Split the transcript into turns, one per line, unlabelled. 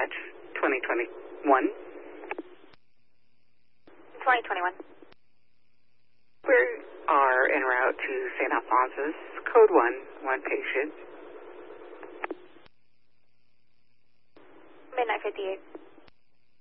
dispatch 2021.
2021.
We are en route to St. Alphonsus, code 1 patient.
Midnight 58.